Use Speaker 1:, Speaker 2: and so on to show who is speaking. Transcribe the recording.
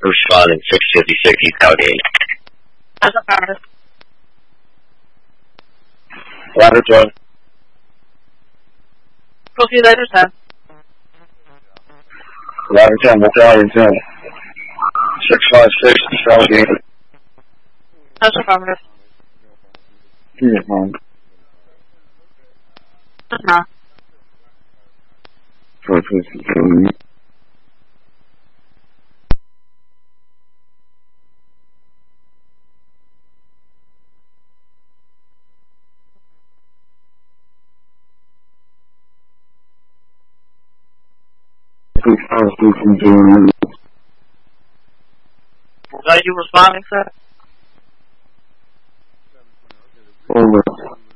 Speaker 1: Responding 656 East Southgate.
Speaker 2: That's affirmative.
Speaker 1: Ladder 12.
Speaker 2: Proceed later 10.
Speaker 1: Ladder 10, Battalion 10. 656 East Southgate.
Speaker 2: That's affirmative.
Speaker 1: Uniform.
Speaker 2: Uh-huh.
Speaker 1: 452.
Speaker 2: Are you responding, sir?
Speaker 1: Over.